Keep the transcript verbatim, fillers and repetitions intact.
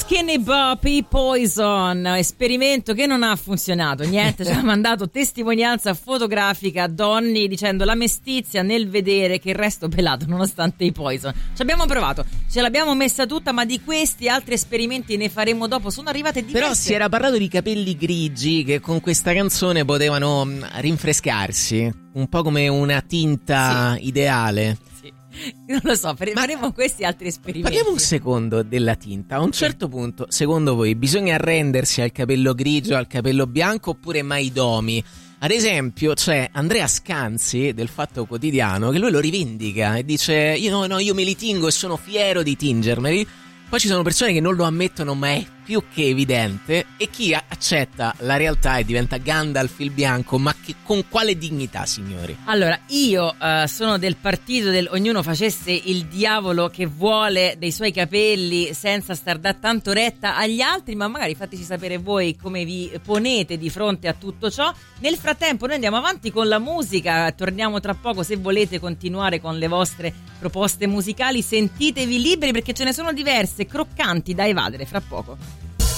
Skinny Puppy Poison, esperimento che non ha funzionato, niente, ci ha mandato testimonianza fotografica Donny dicendo la mestizia nel vedere che il resto pelato nonostante i Poison. Ci abbiamo provato, ce l'abbiamo messa tutta, ma di questi altri esperimenti ne faremo dopo, sono arrivate diverse. Però si era parlato di capelli grigi che con questa canzone potevano rinfrescarsi, un po' come una tinta sì. ideale. Non lo so, faremo questi altri esperimenti. Parliamo un secondo della tinta. A un certo punto, secondo voi, bisogna arrendersi al capello grigio, al capello bianco oppure mai domi? Ad esempio, c'è Andrea Scanzi del Fatto Quotidiano che lui lo rivendica e dice io no, no, io me li tingo e sono fiero di tingermeli. Poi ci sono persone che non lo ammettono, ma è più che evidente, e chi accetta la realtà e diventa Gandalf il bianco, ma che, con quale dignità, signori? Allora, io uh, sono del partito del ognuno facesse il diavolo che vuole dei suoi capelli senza star da tanto retta agli altri, ma magari fateci sapere voi come vi ponete di fronte a tutto ciò. Nel frattempo noi andiamo avanti con la musica, torniamo tra poco se volete continuare con le vostre proposte musicali, sentitevi liberi perché ce ne sono diverse, croccanti da evadere fra poco.